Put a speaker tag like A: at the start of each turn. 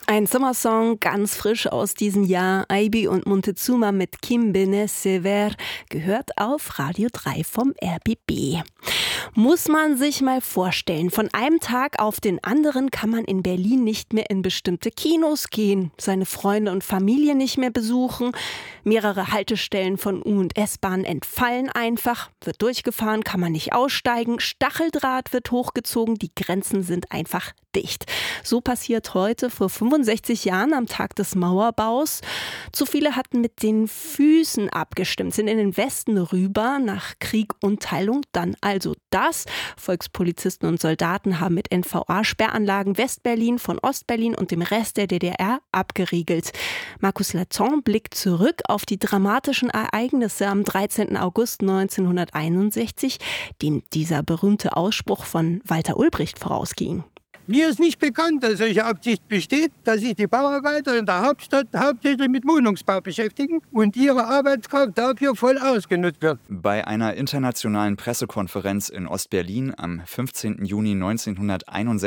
A: Ein Sommersong, ganz frisch aus diesem Jahr. Aibi und Montezuma mit Kim Bene Sever, gehört auf Radio 3 vom RBB. Muss man sich mal vorstellen, von einem Tag auf den anderen kann man in Berlin nicht mehr in bestimmte Kinos gehen, seine Freunde und Familie nicht mehr besuchen, mehrere Haltestellen von U- und S-Bahnen entfallen einfach, wird durchgefahren, kann man nicht aussteigen, Stacheldraht wird hochgezogen, die Grenzen sind einfach dicht. So passiert heute vor 65 Jahren am Tag des Mauerbaus. Zu viele hatten mit den Füßen abgestimmt, sind in den Westen rüber nach Krieg und Teilung. Dann also das. Volkspolizisten und Soldaten haben mit NVA-Sperranlagen Westberlin von Ostberlin und dem Rest der DDR abgeriegelt. Markus Laton blickt zurück auf die dramatischen Ereignisse am 13. August 1961, dem dieser berühmte Ausspruch von Walter Ulbricht vorausging.
B: Mir ist nicht bekannt, dass solche Absicht besteht, dass sich die Bauarbeiter in der Hauptstadt hauptsächlich mit Wohnungsbau beschäftigen und ihre Arbeitskraft dafür voll ausgenutzt wird.
C: Bei einer internationalen Pressekonferenz in Ostberlin am 15. Juni 1961